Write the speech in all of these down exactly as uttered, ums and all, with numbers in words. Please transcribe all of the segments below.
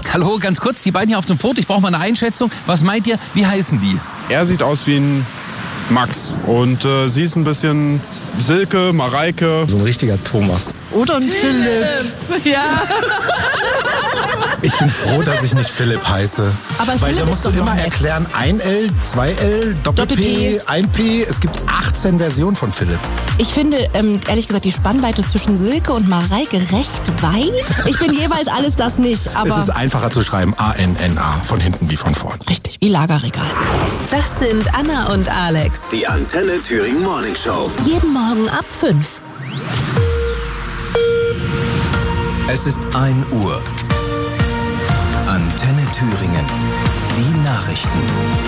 Hallo, ganz kurz, die beiden hier auf dem Foto, ich brauche mal eine Einschätzung. Was meint ihr, wie heißen die? Er sieht aus wie ein Max und äh, sie ist ein bisschen Silke, Mareike. So ein richtiger Thomas. Oder ein Philipp. Philipp. Ja. Ich bin froh, dass ich nicht Philipp heiße. Aber Weil Philipp da musst ist du doch immer noch nett. erklären, ein L, zwei L, Doppel-P, Doppel-P. ein P. Es gibt achtzehn Versionen von Philipp. Ich finde, ähm, ehrlich gesagt, die Spannweite zwischen Silke und Mareike recht weit. Ich bin jeweils alles das nicht, aber... Es ist einfacher zu schreiben, A N N A, von hinten wie von vorn. Richtig, wie Lagerregal. Das sind Anna und Alex. Die Antenne Thüringen Morning Show. Jeden Morgen ab fünf. Es ist ein Uhr. Antenne Thüringen. Die Nachrichten.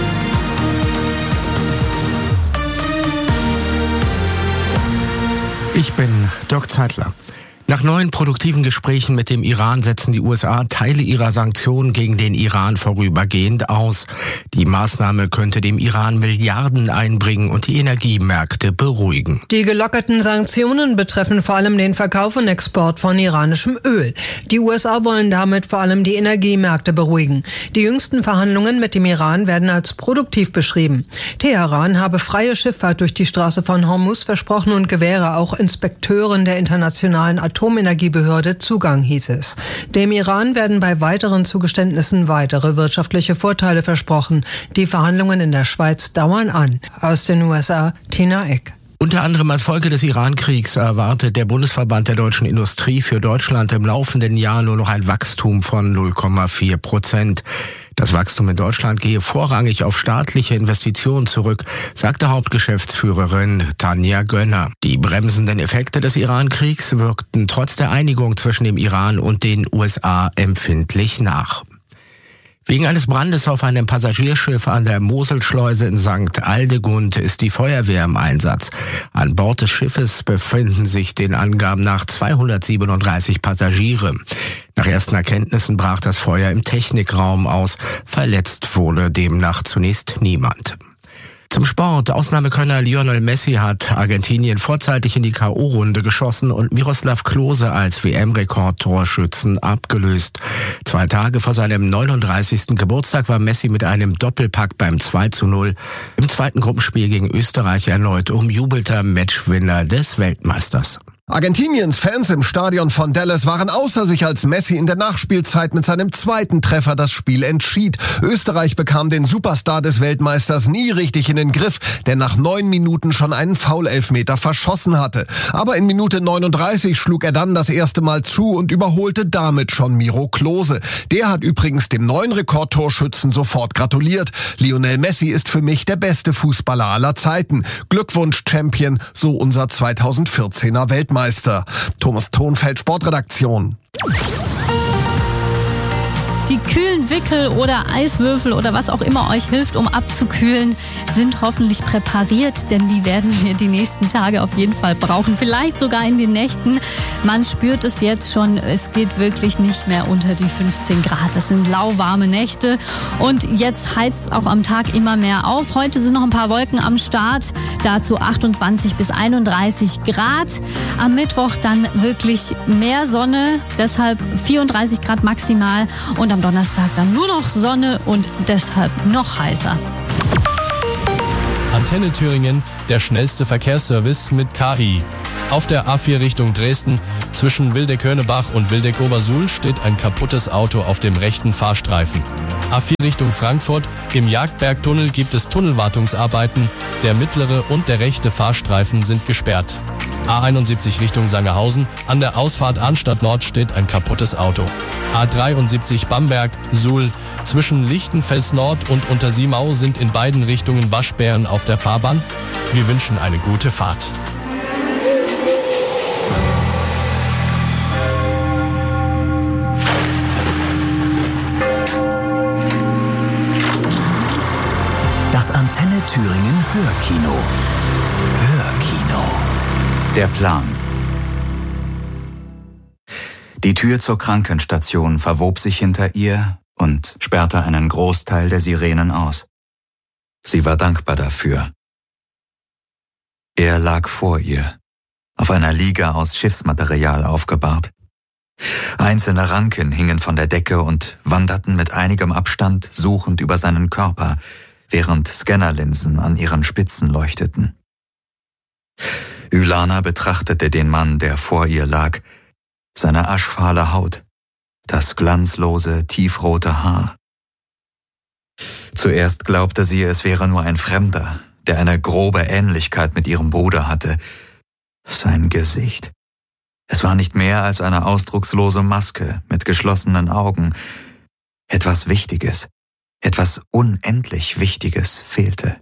Ich bin Dirk Zeitler. Nach neuen produktiven Gesprächen mit dem Iran setzen die U S A Teile ihrer Sanktionen gegen den Iran vorübergehend aus. Die Maßnahme könnte dem Iran Milliarden einbringen und die Energiemärkte beruhigen. Die gelockerten Sanktionen betreffen vor allem den Verkauf und Export von iranischem Öl. Die U S A wollen damit vor allem die Energiemärkte beruhigen. Die jüngsten Verhandlungen mit dem Iran werden als produktiv beschrieben. Teheran habe freie Schifffahrt durch die Straße von Hormuz versprochen und gewähre auch Inspekteuren der internationalen Atomenergiebehörde Zugang, hieß es. Dem Iran werden bei weiteren Zugeständnissen weitere wirtschaftliche Vorteile versprochen. Die Verhandlungen in der Schweiz dauern an. Aus den U S A, Tina Eck. Unter anderem als Folge des Iran-Kriegs erwartet der Bundesverband der deutschen Industrie für Deutschland im laufenden Jahr nur noch ein Wachstum von null Komma vier Prozent. Das Wachstum in Deutschland gehe vorrangig auf staatliche Investitionen zurück, sagte Hauptgeschäftsführerin Tanja Gönner. Die bremsenden Effekte des Iran-Kriegs wirkten trotz der Einigung zwischen dem Iran und den U S A empfindlich nach. Wegen eines Brandes auf einem Passagierschiff an der Moselschleuse in Sankt Aldegund ist die Feuerwehr im Einsatz. An Bord des Schiffes befinden sich den Angaben nach zweihundertsiebenunddreißig Passagiere. Nach ersten Erkenntnissen brach das Feuer im Technikraum aus. Verletzt wurde demnach zunächst niemand. Zum Sport. Ausnahmekönner Lionel Messi hat Argentinien vorzeitig in die K O-Runde geschossen und Miroslav Klose als W M-Rekordtorschützen abgelöst. Zwei Tage vor seinem neununddreißigsten Geburtstag war Messi mit einem Doppelpack beim zwei zu null im zweiten Gruppenspiel gegen Österreich erneut umjubelter Matchwinner des Weltmeisters. Argentiniens Fans im Stadion von Dallas waren außer sich, als Messi in der Nachspielzeit mit seinem zweiten Treffer das Spiel entschied. Österreich bekam den Superstar des Weltmeisters nie richtig in den Griff, der nach neun Minuten schon einen Foul-Elfmeter verschossen hatte. Aber in Minute neununddreißig schlug er dann das erste Mal zu und überholte damit schon Miro Klose. Der hat übrigens dem neuen Rekordtorschützen sofort gratuliert. Lionel Messi ist für mich der beste Fußballer aller Zeiten. Glückwunsch, Champion, so unser zweitausendvierzehner Weltmeister. Thomas Thonfeld, Sportredaktion. Die kühlen Wickel oder Eiswürfel oder was auch immer euch hilft, um abzukühlen, sind hoffentlich präpariert, denn die werden wir die nächsten Tage auf jeden Fall brauchen. Vielleicht sogar in den Nächten. Man spürt es jetzt schon, es geht wirklich nicht mehr unter die fünfzehn Grad. Das sind lauwarme Nächte und jetzt heizt es auch am Tag immer mehr auf. Heute sind noch ein paar Wolken am Start, dazu achtundzwanzig bis einunddreißig Grad. Am Mittwoch dann wirklich mehr Sonne, deshalb vierunddreißig Grad maximal und am Donnerstag dann nur noch Sonne und deshalb noch heißer. Antenne Thüringen, der schnellste Verkehrsservice mit K I. Auf der A vier Richtung Dresden zwischen Wildeck-Hörnebach und Wildeck-Obersuhl steht ein kaputtes Auto auf dem rechten Fahrstreifen. A vier Richtung Frankfurt, im Jagdbergtunnel gibt es Tunnelwartungsarbeiten. Der mittlere und der rechte Fahrstreifen sind gesperrt. A einundsiebzig Richtung Sangerhausen, an der Ausfahrt Arnstadt Nord steht ein kaputtes Auto. A dreiundsiebzig Bamberg, Suhl, zwischen Lichtenfels Nord und Untersiemau sind in beiden Richtungen Waschbären auf der Fahrbahn. Wir wünschen eine gute Fahrt. Das Antenne Thüringen Hörkino. Hörkino. Der Plan. Die Tür zur Krankenstation verwob sich hinter ihr und sperrte einen Großteil der Sirenen aus. Sie war dankbar dafür. Er lag vor ihr, auf einer Liege aus Schiffsmaterial aufgebahrt. Einzelne Ranken hingen von der Decke und wanderten mit einigem Abstand suchend über seinen Körper, während Scannerlinsen an ihren Spitzen leuchteten. Ylana betrachtete den Mann, der vor ihr lag, seine aschfahle Haut, das glanzlose, tiefrote Haar. Zuerst glaubte sie, es wäre nur ein Fremder, der eine grobe Ähnlichkeit mit ihrem Bruder hatte. Sein Gesicht. Es war nicht mehr als eine ausdruckslose Maske mit geschlossenen Augen. Etwas Wichtiges, etwas unendlich Wichtiges fehlte.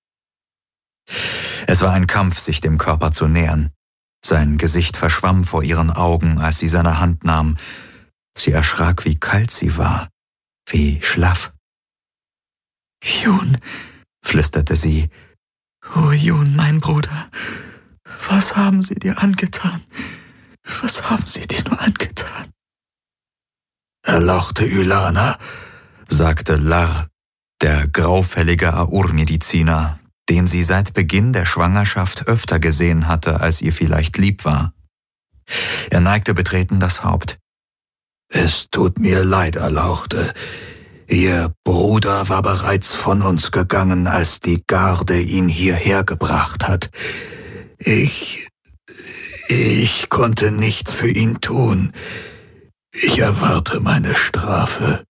Es war ein Kampf, sich dem Körper zu nähern. Sein Gesicht verschwamm vor ihren Augen, als sie seine Hand nahm. Sie erschrak, wie kalt sie war, wie schlaff. »Jun«, flüsterte sie. »Oh Jun, mein Bruder, was haben sie dir angetan? Was haben sie dir nur angetan?« »Erlauchte Ylana«, sagte Lar, der graufällige Aur-Mediziner, den sie seit Beginn der Schwangerschaft öfter gesehen hatte, als ihr vielleicht lieb war. Er neigte betreten das Haupt. »Es tut mir leid, Erlauchte. Ihr Bruder war bereits von uns gegangen, als die Garde ihn hierher gebracht hat. Ich... ich konnte nichts für ihn tun. Ich erwarte meine Strafe.«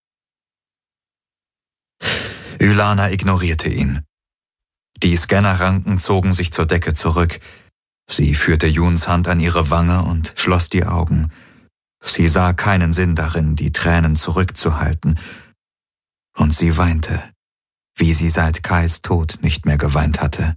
Ylana ignorierte ihn. Die Scannerranken zogen sich zur Decke zurück. Sie führte Juns Hand an ihre Wange und schloss die Augen. Sie sah keinen Sinn darin, die Tränen zurückzuhalten. Und sie weinte, wie sie seit Kais Tod nicht mehr geweint hatte.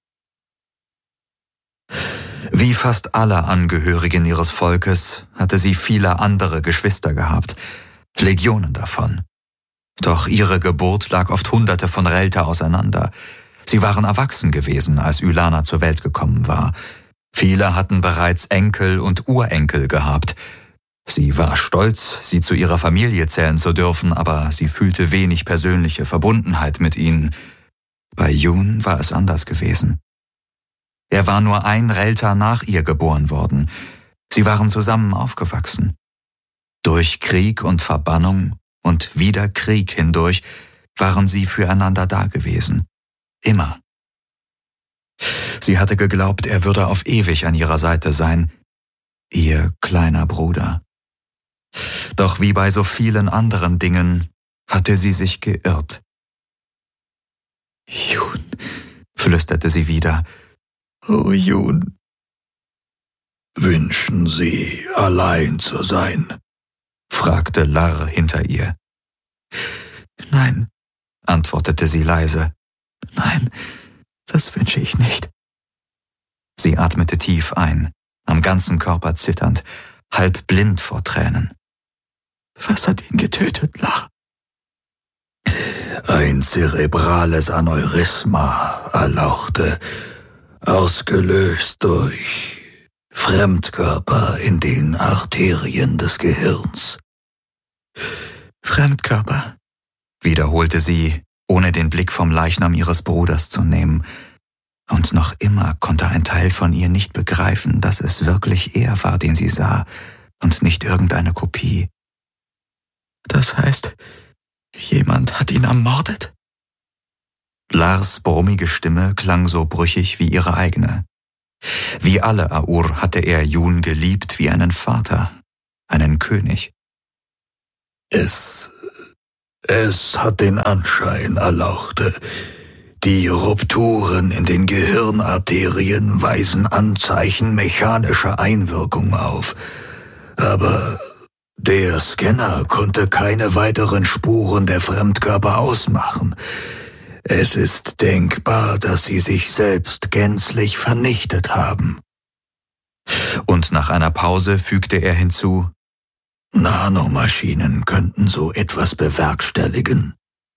Wie fast alle Angehörigen ihres Volkes hatte sie viele andere Geschwister gehabt, Legionen davon. Doch ihre Geburt lag oft Hunderte von Relta auseinander. Sie waren erwachsen gewesen, als Ylana zur Welt gekommen war. Viele hatten bereits Enkel und Urenkel gehabt. Sie war stolz, sie zu ihrer Familie zählen zu dürfen, aber sie fühlte wenig persönliche Verbundenheit mit ihnen. Bei Jun war es anders gewesen. Er war nur ein Relta nach ihr geboren worden. Sie waren zusammen aufgewachsen. Durch Krieg und Verbannung und wieder Krieg hindurch waren sie füreinander dagewesen. Immer. Sie hatte geglaubt, er würde auf ewig an ihrer Seite sein. Ihr kleiner Bruder. Doch wie bei so vielen anderen Dingen hatte sie sich geirrt. »Jun«, flüsterte sie wieder. »Oh Jun.« »Wünschen Sie, allein zu sein?« fragte Lar hinter ihr. »Nein«, antwortete sie leise. »Nein, das wünsche ich nicht.« Sie atmete tief ein, am ganzen Körper zitternd, halb blind vor Tränen. »Was hat ihn getötet, Lar?« »Ein zerebrales Aneurysma, Erlauchte, ausgelöst durch Fremdkörper in den Arterien des Gehirns.« »Fremdkörper«, wiederholte sie, ohne den Blick vom Leichnam ihres Bruders zu nehmen. Und noch immer konnte ein Teil von ihr nicht begreifen, dass es wirklich er war, den sie sah, und nicht irgendeine Kopie. »Das heißt, jemand hat ihn ermordet?« Lars brummige Stimme klang so brüchig wie ihre eigene. Wie alle Aur hatte er Jun geliebt wie einen Vater, einen König. »Es... es hat den Anschein, Erlauchte. Die Rupturen in den Gehirnarterien weisen Anzeichen mechanischer Einwirkung auf. Aber der Scanner konnte keine weiteren Spuren der Fremdkörper ausmachen. Es ist denkbar, dass sie sich selbst gänzlich vernichtet haben.« Und nach einer Pause fügte er hinzu: »Nanomaschinen könnten so etwas bewerkstelligen.«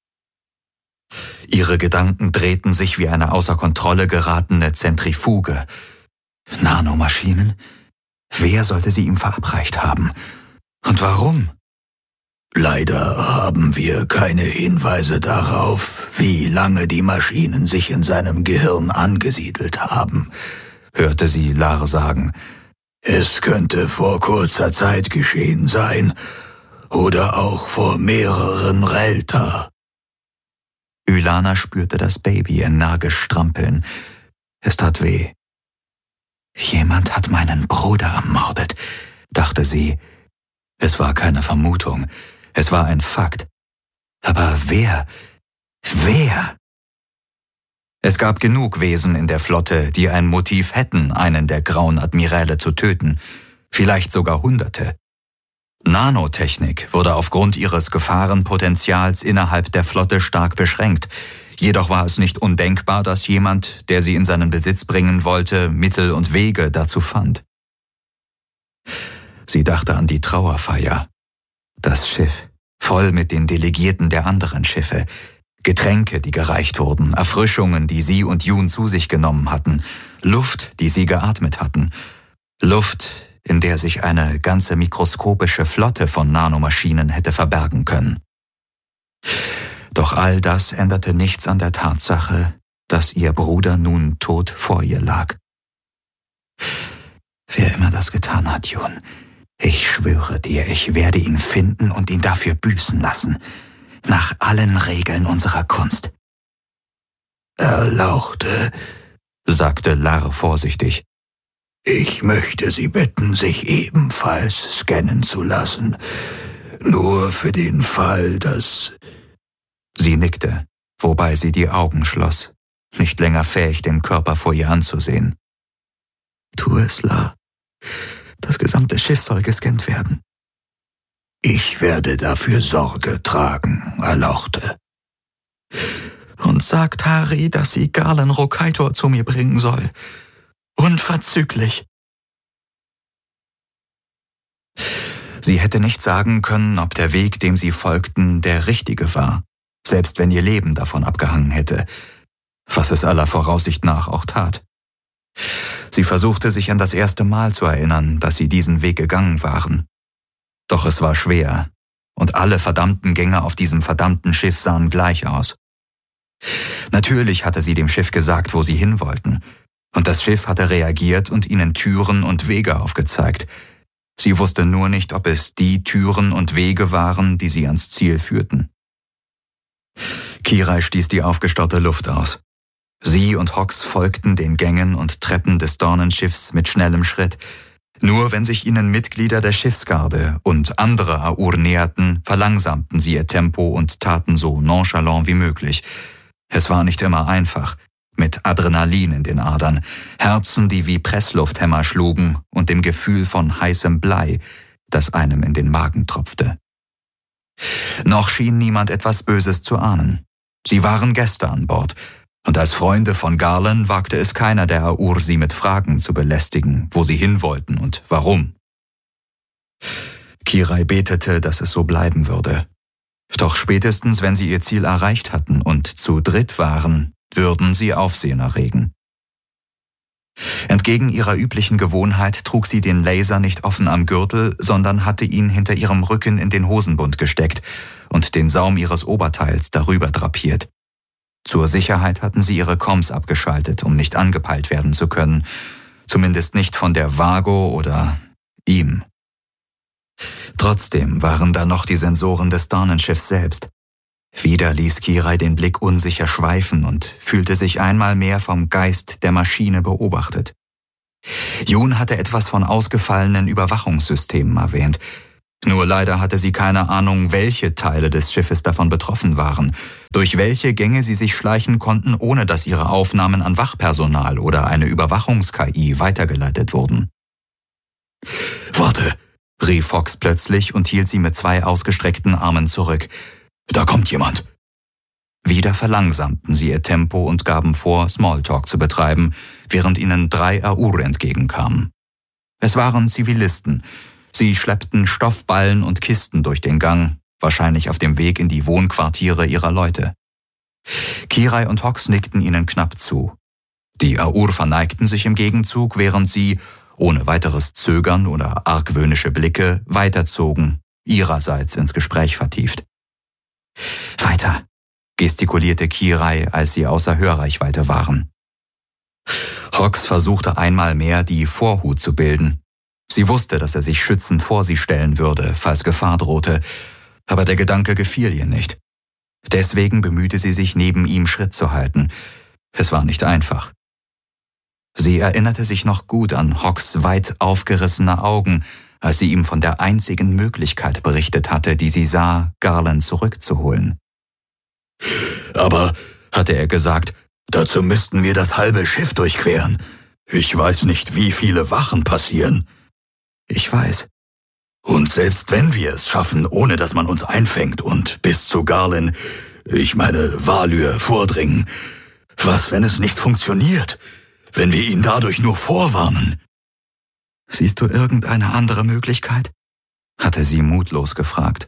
Ihre Gedanken drehten sich wie eine außer Kontrolle geratene Zentrifuge. Nanomaschinen? Wer sollte sie ihm verabreicht haben? Und warum? »Leider haben wir keine Hinweise darauf, wie lange die Maschinen sich in seinem Gehirn angesiedelt haben«, hörte sie Lar sagen. Es könnte vor kurzer Zeit geschehen sein oder auch vor mehreren Relta. Ylana spürte das Baby energisch strampeln. Es tat weh. Jemand hat meinen Bruder ermordet, dachte sie. Es war keine Vermutung, es war ein Fakt. Aber wer? Wer? Es gab genug Wesen in der Flotte, die ein Motiv hätten, einen der grauen Admiräle zu töten, vielleicht sogar Hunderte. Nanotechnik wurde aufgrund ihres Gefahrenpotenzials innerhalb der Flotte stark beschränkt. Jedoch war es nicht undenkbar, dass jemand, der sie in seinen Besitz bringen wollte, Mittel und Wege dazu fand. Sie dachte an die Trauerfeier. Das Schiff, voll mit den Delegierten der anderen Schiffe, Getränke, die gereicht wurden, Erfrischungen, die sie und Jun zu sich genommen hatten, Luft, die sie geatmet hatten, Luft, in der sich eine ganze mikroskopische Flotte von Nanomaschinen hätte verbergen können. Doch all das änderte nichts an der Tatsache, dass ihr Bruder nun tot vor ihr lag. Wer immer das getan hat, Jun, ich schwöre dir, ich werde ihn finden und ihn dafür büßen lassen, nach allen Regeln unserer Kunst. Erlauchte, sagte Lar vorsichtig. Ich möchte Sie bitten, sich ebenfalls scannen zu lassen. Nur für den Fall, dass... Sie nickte, wobei sie die Augen schloss, nicht länger fähig, den Körper vor ihr anzusehen. Tu es, Lar. Das gesamte Schiff soll gescannt werden. Ich werde dafür Sorge tragen, Erlauchte. Und sagt Hari, dass sie Galen Rokaitor zu mir bringen soll. Unverzüglich. Sie hätte nicht sagen können, ob der Weg, dem sie folgten, der richtige war, selbst wenn ihr Leben davon abgehangen hätte, was es aller Voraussicht nach auch tat. Sie versuchte, sich an das erste Mal zu erinnern, dass sie diesen Weg gegangen waren. Doch es war schwer, und alle verdammten Gänge auf diesem verdammten Schiff sahen gleich aus. Natürlich hatte sie dem Schiff gesagt, wo sie hin wollten, und das Schiff hatte reagiert und ihnen Türen und Wege aufgezeigt. Sie wusste nur nicht, ob es die Türen und Wege waren, die sie ans Ziel führten. Kirai stieß die aufgestaute Luft aus. Sie und Hox folgten den Gängen und Treppen des Dornenschiffs mit schnellem Schritt. Nur wenn sich ihnen Mitglieder der Schiffsgarde und andere Aur näherten, verlangsamten sie ihr Tempo und taten so nonchalant wie möglich. Es war nicht immer einfach, mit Adrenalin in den Adern, Herzen, die wie Presslufthämmer schlugen und dem Gefühl von heißem Blei, das einem in den Magen tropfte. Noch schien niemand etwas Böses zu ahnen. Sie waren Gäste an Bord, und als Freunde von Garland wagte es keiner der Aur, sie mit Fragen zu belästigen, wo sie hin wollten und warum. Kirai betete, dass es so bleiben würde. Doch spätestens, wenn sie ihr Ziel erreicht hatten und zu dritt waren, würden sie Aufsehen erregen. Entgegen ihrer üblichen Gewohnheit trug sie den Laser nicht offen am Gürtel, sondern hatte ihn hinter ihrem Rücken in den Hosenbund gesteckt und den Saum ihres Oberteils darüber drapiert. Zur Sicherheit hatten sie ihre Comms abgeschaltet, um nicht angepeilt werden zu können, zumindest nicht von der Vago oder ihm. Trotzdem waren da noch die Sensoren des Dornenschiffs selbst. Wieder ließ Kirai den Blick unsicher schweifen und fühlte sich einmal mehr vom Geist der Maschine beobachtet. Jun hatte etwas von ausgefallenen Überwachungssystemen erwähnt. Nur leider hatte sie keine Ahnung, welche Teile des Schiffes davon betroffen waren, durch welche Gänge sie sich schleichen konnten, ohne dass ihre Aufnahmen an Wachpersonal oder eine Überwachungs-K I weitergeleitet wurden. »Warte«, rief Fox plötzlich und hielt sie mit zwei ausgestreckten Armen zurück. »Da kommt jemand!« Wieder verlangsamten sie ihr Tempo und gaben vor, Smalltalk zu betreiben, während ihnen drei Aur entgegenkamen. Es waren Zivilisten. Sie schleppten Stoffballen und Kisten durch den Gang, wahrscheinlich auf dem Weg in die Wohnquartiere ihrer Leute. Kirai und Hox nickten ihnen knapp zu. Die Aur verneigten sich im Gegenzug, während sie, ohne weiteres Zögern oder argwöhnische Blicke, weiterzogen, ihrerseits ins Gespräch vertieft. »Weiter«, gestikulierte Kirai, als sie außer Hörreichweite waren. Hox versuchte einmal mehr, die Vorhut zu bilden. Sie wusste, dass er sich schützend vor sie stellen würde, falls Gefahr drohte, aber der Gedanke gefiel ihr nicht. Deswegen bemühte sie sich, neben ihm Schritt zu halten. Es war nicht einfach. Sie erinnerte sich noch gut an Hawks weit aufgerissene Augen, als sie ihm von der einzigen Möglichkeit berichtet hatte, die sie sah, Garland zurückzuholen. »Aber«, hatte er gesagt, »dazu müssten wir das halbe Schiff durchqueren. Ich weiß nicht, wie viele Wachen passieren.« »Ich weiß.« »Und selbst wenn wir es schaffen, ohne dass man uns einfängt und bis zu Garland, ich meine Valyr, vordringen, was, wenn es nicht funktioniert? Wenn wir ihn dadurch nur vorwarnen?« »Siehst du irgendeine andere Möglichkeit?« hatte sie mutlos gefragt.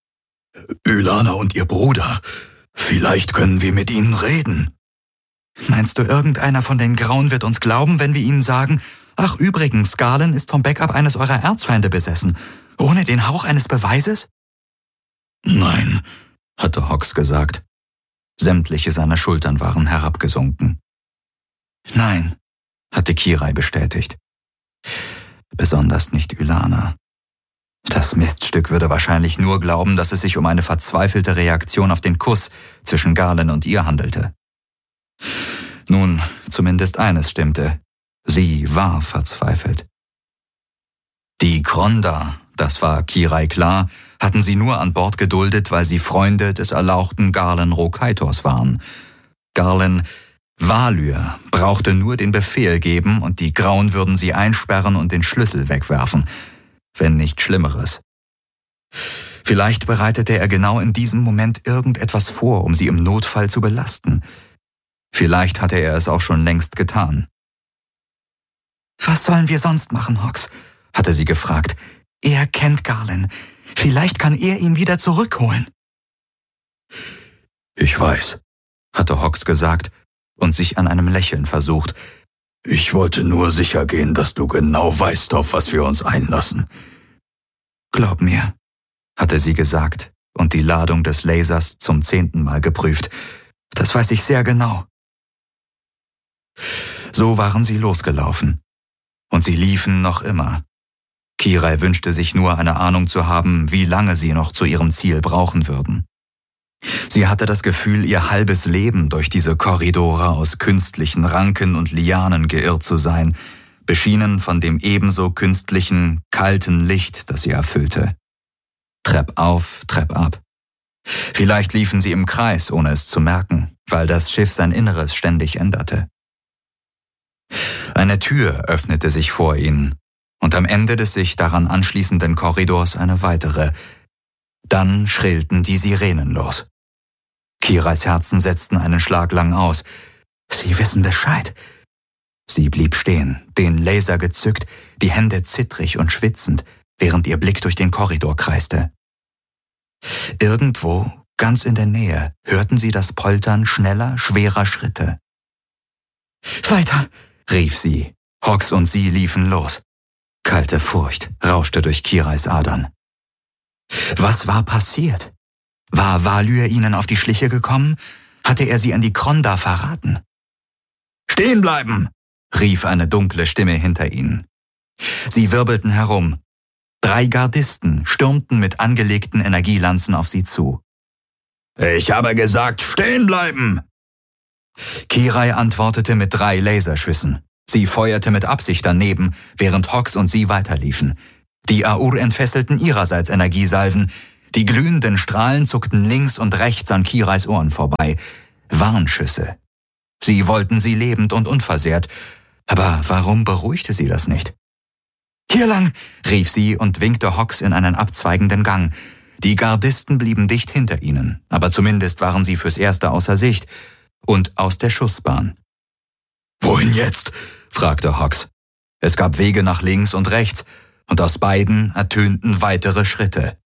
»Ylana und ihr Bruder, vielleicht können wir mit ihnen reden.« »Meinst du, irgendeiner von den Grauen wird uns glauben, wenn wir ihnen sagen, ach übrigens, Garland ist vom Backup eines eurer Erzfeinde besessen, ohne den Hauch eines Beweises?« »Nein«, hatte Hawks gesagt. Sämtliche seiner Schultern waren herabgesunken. »Nein«, hatte Kirai bestätigt. Besonders nicht Ylana. Das Miststück würde wahrscheinlich nur glauben, dass es sich um eine verzweifelte Reaktion auf den Kuss zwischen Garland und ihr handelte. Nun, zumindest eines stimmte. Sie war verzweifelt. Die Kronda, das war Kirai klar, hatten sie nur an Bord geduldet, weil sie Freunde des erlauchten Garland Rokaitors waren. Garland Valyr brauchte nur den Befehl geben und die Grauen würden sie einsperren und den Schlüssel wegwerfen, wenn nicht Schlimmeres. Vielleicht bereitete er genau in diesem Moment irgendetwas vor, um sie im Notfall zu belasten. Vielleicht hatte er es auch schon längst getan. »Was sollen wir sonst machen, Hawks?« hatte sie gefragt. »Er kennt Garland. Vielleicht kann er ihn wieder zurückholen.« »Ich weiß«, hatte Hawks gesagt und sich an einem Lächeln versucht. »Ich wollte nur sicher gehen, dass du genau weißt, auf was wir uns einlassen.« »Glaub mir«, hatte sie gesagt und die Ladung des Lasers zum zehnten Mal geprüft. »Das weiß ich sehr genau.« So waren sie losgelaufen. Und sie liefen noch immer. Kirai wünschte sich nur, eine Ahnung zu haben, wie lange sie noch zu ihrem Ziel brauchen würden. Sie hatte das Gefühl, ihr halbes Leben durch diese Korridore aus künstlichen Ranken und Lianen geirrt zu sein, beschienen von dem ebenso künstlichen, kalten Licht, das sie erfüllte. Trepp auf, Trepp ab. Vielleicht liefen sie im Kreis, ohne es zu merken, weil das Schiff sein Inneres ständig änderte. Eine Tür öffnete sich vor ihnen und am Ende des sich daran anschließenden Korridors eine weitere. Dann schrillten die Sirenen los. Kirais Herzen setzten einen Schlag lang aus. Sie wissen Bescheid. Sie blieb stehen, den Laser gezückt, die Hände zittrig und schwitzend, während ihr Blick durch den Korridor kreiste. Irgendwo, ganz in der Nähe, hörten sie das Poltern schneller, schwerer Schritte. »Weiter«, rief sie. Hawks und sie liefen los. Kalte Furcht rauschte durch Kirais Adern. Was war passiert? War Valyr ihnen auf die Schliche gekommen? Hatte er sie an die Kronda verraten? »Stehen bleiben«, rief eine dunkle Stimme hinter ihnen. Sie wirbelten herum. Drei Gardisten stürmten mit angelegten Energielanzen auf sie zu. »Ich habe gesagt, stehen bleiben!« Kirai antwortete mit drei Laserschüssen. Sie feuerte mit Absicht daneben, während Hawks und sie weiterliefen. Die Aur entfesselten ihrerseits Energiesalven. Die glühenden Strahlen zuckten links und rechts an Kirais Ohren vorbei. Warnschüsse. Sie wollten sie lebend und unversehrt. Aber warum beruhigte sie das nicht? »Hier lang«, rief sie und winkte Hawks in einen abzweigenden Gang. Die Gardisten blieben dicht hinter ihnen, aber zumindest waren sie fürs Erste außer Sicht und aus der Schussbahn. »Wohin jetzt?« fragte Hawks. Es gab Wege nach links und rechts, und aus beiden ertönten weitere Schritte.